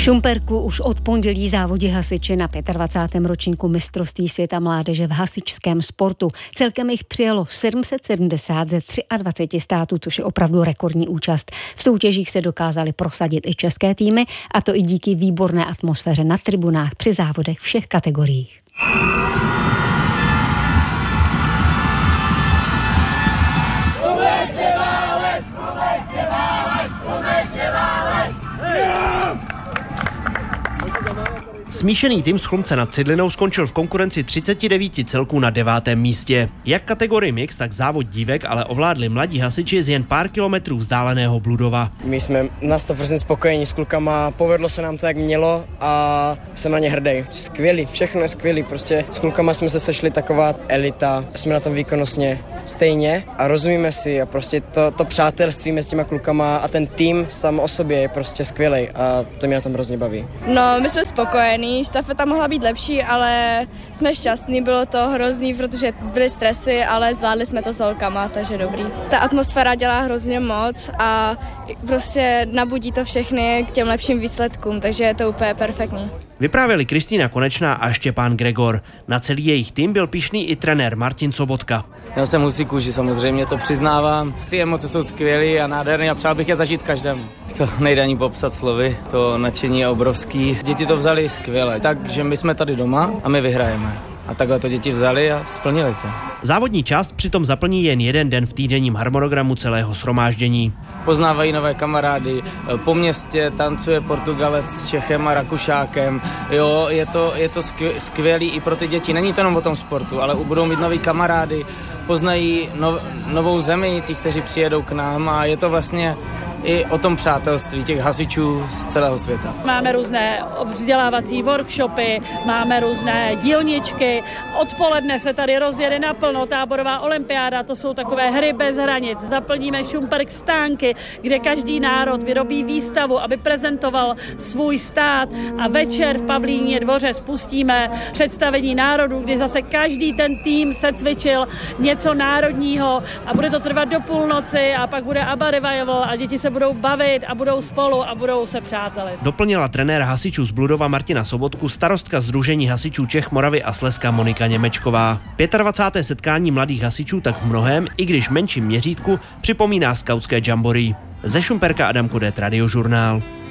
Šumperku už od pondělí závodí hasiči na 25. ročníku mistrovství světa mládeže v hasičském sportu. Celkem jich přijelo 770 ze 23 států, což je opravdu rekordní účast. V soutěžích se dokázaly prosadit i české týmy, a to i díky výborné atmosféře na tribunách při závodech všech kategoriích. Smíšený tým z Chlumce nad Cidlinou skončil v konkurenci 39 celků na 9. místě. Jak kategorii mix, tak závod dívek ale ovládli mladí hasiči z jen pár kilometrů vzdáleného Bludova. My jsme na 100% spokojení s klukama, povedlo se nám to, jak mělo, a jsem na ně hrdý. Skvělý, všechno je skvělý, prostě s klukama jsme se sešli taková elita, jsme na tom výkonnostně stejně a rozumíme si a prostě to přátelství mezi těma klukama a ten tým sám o sobě je prostě skvělej a to mě na tom hrozně baví. No, my jsme spokojení. Štafeta mohla být lepší, ale jsme šťastní, bylo to hrozný, protože byly stresy, ale zvládli jsme to s holkama, takže dobrý. Ta atmosféra dělá hrozně moc a prostě nabudí to všechny k těm lepším výsledkům, takže je to úplně perfektní. Vyprávěli Kristýna Konečná a Štěpán Gregor. Na celý jejich tým byl pyšný i trenér Martin Sobotka. Já jsem husí kůži, samozřejmě to přiznávám. Ty emoce jsou skvělé a nádherné a přál bych je zažít každému. To nejde ani popsat slovy, to nadšení je obrovský. Děti to vzali skvěle, takže my jsme tady doma a my vyhrajeme. A takhle to děti vzali a splnili to. Závodní část přitom zaplní jen jeden den v týdenním harmonogramu celého shromáždění. Poznávají nové kamarády, po městě tancuje Portugalec s Čechem a Rakušákem. Jo, je to skvělý i pro ty děti. Není to jenom o tom sportu, ale budou mít nový kamarády, poznají novou zemi, ti, kteří přijedou k nám, a je to vlastně i o tom přátelství těch hasičů z celého světa. Máme různé vzdělávací workshopy, máme různé dílničky, odpoledne se tady rozjede naplno táborová olympiáda, to jsou takové hry bez hranic, zaplníme Šumperk stánky, kde každý národ vyrobí výstavu, aby prezentoval svůj stát, a večer v Pavlíně dvoře spustíme představení národů, kdy zase každý ten tým se cvičil něco národního a bude to trvat do půlnoci a pak bude ABBA revival a děti se budou bavit a budou spolu a budou se přátelit. Doplnila trenéra hasičů z Bludova Martina Sobotku starostka Sdružení hasičů Čech, Moravy a Slezska Monika Němečková. 25. setkání mladých hasičů tak v mnohém, i když menším měřítku, připomíná skautské jamboree. Ze Šumperka Adam Kodet, Radiožurnál.